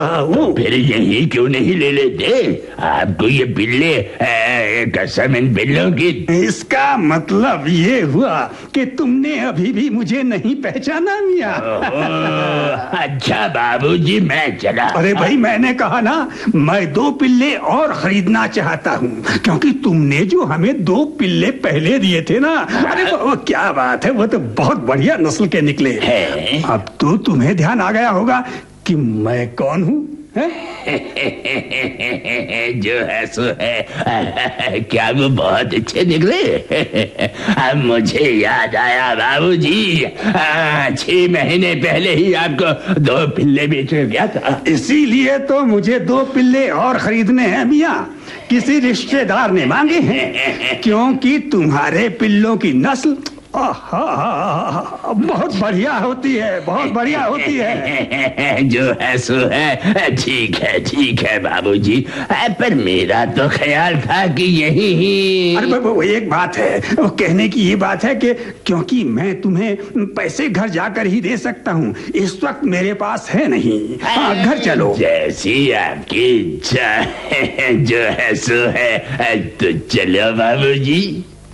तो फिर यही क्यों नहीं ले लेते? आपको ये पिल्ले कसम इन पिल्लों की। इसका मतलब ये हुआ कि तुमने अभी भी मुझे नहीं पहचाना मियां। अच्छा बाबूजी, मैं चला। अरे भाई, मैंने कहा ना, मैं 2 पिल्ले और खरीदना चाहता हूँ, क्योंकि तुमने जो हमें 2 पिल्ले पहले दिए थे ना, अरे वो क्या बात है, वो तो बहुत बढ़िया नस्ल के निकले। अब तो तुम्हें ध्यान आ गया होगा कि मैं कौन हूँ। जो है सो है। क्या वो बहुत अच्छे निकले? अब मुझे याद आया बाबूजी, 6 महीने पहले ही आपको 2 पिल्ले बेच गया था। इसीलिए तो मुझे 2 पिल्ले और खरीदने हैं मियाँ। किसी रिश्तेदार ने मांगे हैं, क्योंकि तुम्हारे पिल्लों की नस्ल बहुत बढ़िया होती है, बहुत बढ़िया होती है। जो है सो है। ठीक है बाबूजी, पर मेरा तो ख्याल था कि यही ही। अरे वो एक बात है, वो कहने की ये बात है कि क्योंकि मैं तुम्हें पैसे घर जाकर ही दे सकता हूँ, इस वक्त मेरे पास है नहीं। घर चलो। जैसी आपकी इच्छा। जो है सो है, तो चलो बाबूजी।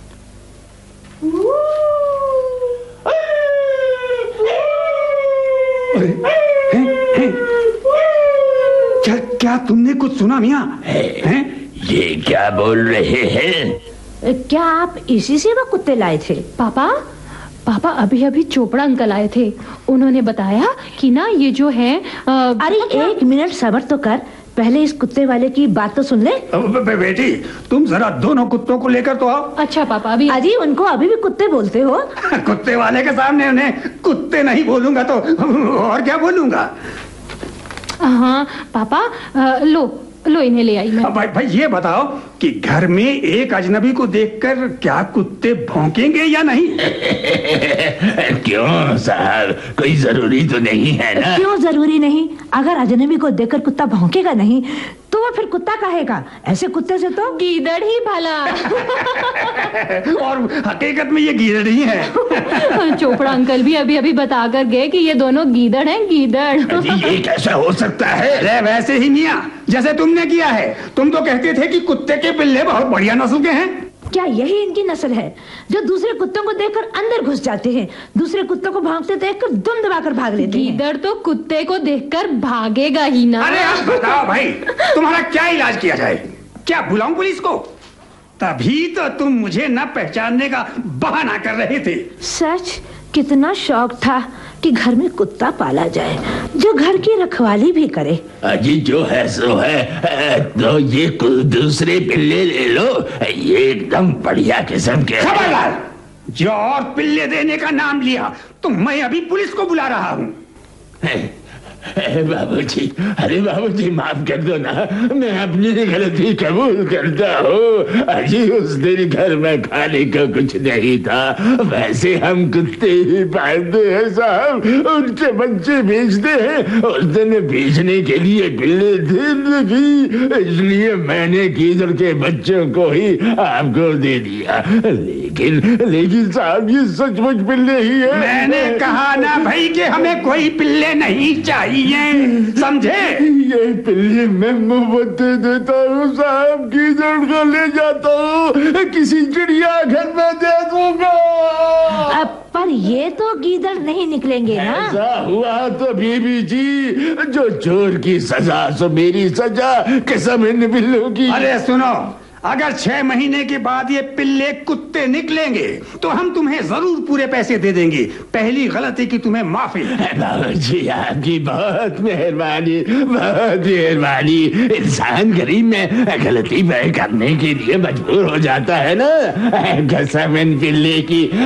क्या तुमने कुछ सुना मियां? ये क्या बोल रहे हैं? क्या आप इसी से वो कुत्ते लाए थे? पापा अभी अभी चोपड़ा अंकल आए थे। उन्होंने बताया कि ना ये जो है अरे 1 मिनट सब्र तो कर, पहले इस कुत्ते वाले की बात तो सुन ले। बेटी, तुम जरा दोनों कुत्तों को लेकर तो आओ। अच्छा पापा, अभी अजी उनको अभी भी कुत्ते बोलते हो? कुत्ते वाले के सामने उन्हें कुत्ते नहीं बोलूंगा तो और क्या बोलूंगा? हाँ पापा, लो इन्हें ले आई मैं। भाई ये बताओ कि घर में एक अजनबी को देखकर क्या कुत्ते भौंकेंगे या नहीं? क्यों साहब, कोई जरूरी तो नहीं है ना? क्यों जरूरी नहीं? अगर अजनबी को देखकर कुत्ता भौंकेगा नहीं तो वो फिर कुत्ता कहेगा। ऐसे कुत्ते से तो गीदड़ ही भला। और हकीकत में ये गीदड़ ही है। चोपड़ा अंकल भी अभी अभी बता कर गए कि ये दोनों गीदड़ हैं, गीदड़। ये कैसा हो सकता है? अरे वैसे ही मियां, जैसे तुमने किया है। तुम तो कहते थे कि कुत्ते के पिल्ले बहुत बढ़िया नस्ल के हैं। क्या यही इनकी नस्ल है जो दूसरे कुत्तों को देखकर अंदर घुस जाते हैं, दूसरे कुत्तों को भागते देखकर दुम दबाकर भाग लेते हैं? गीदड़ तो कुत्ते को देखकर भागेगा ही ना। अरे आप बताओ भाई, तुम्हारा क्या इलाज किया जाए? क्या बुलाऊं पुलिस को? तभी तो तुम मुझे न पहचानने का बहाना कर रहे थे। सच, कितना शौक था कि घर में कुत्ता पाला जाए जो घर की रखवाली भी करे। अजी जो है सो है, तो ये दूसरे पिल्ले ले लो, ये एकदम बढ़िया किस्म के। खबरदार, जो और पिल्ले देने का नाम लिया तो मैं अभी पुलिस को बुला रहा हूँ। बाबूजी, अरे बाबूजी माफ कर दो ना, मैं अपनी गलती कबूल करता हूँ। अजी उस दिन घर में खाने को कुछ नहीं था, वैसे हम कुत्ते ही पालते हैं साहब, उनके बच्चे बेचते हैं। उस दिन बेचने के लिए पिल्ले थे नहीं, इसलिए मैंने गीदड़ के बच्चों को ही आपको दे दिया। लेकिन साहब ये सचमुच पिल्ले ही है। मैंने कहा ना भाई कि हमें कोई पिल्ले नहीं चाहिए, समझे? ये पिल्ले मैं मुफ्त देता हूँ साहब, गीदड़ को ले जाता हूँ, किसी चिड़ियाघर में दे दूंगा। पर ये तो गीदड़ नहीं निकलेंगे ना? ऐसा हुआ तो बीबी जी, जो चोर की सजा सो मेरी सजा, कसम इन पिल्लों की। अरे सुनो, अगर 6 महीने के बाद ये पिल्ले कुत्ते निकलेंगे तो हम तुम्हें जरूर पूरे पैसे दे देंगे। पहली गलती की तुम्हें माफी। बाबूजी आपकी बहुत मेहरबानी, बहुत मेहरबानी। इंसान गरीब में गलती करने के लिए मजबूर हो जाता है ना। कसम इन पिल्ले की